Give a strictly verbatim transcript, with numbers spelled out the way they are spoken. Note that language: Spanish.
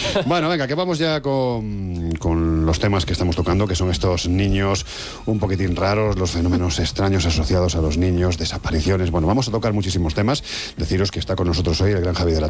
Bueno, venga, que vamos ya con, con los temas que estamos tocando, que son estos niños un poquitín raros, los fenómenos extraños asociados a los niños, desapariciones. Bueno, vamos a tocar muchísimos temas. Deciros que está con nosotros hoy el gran Javi de la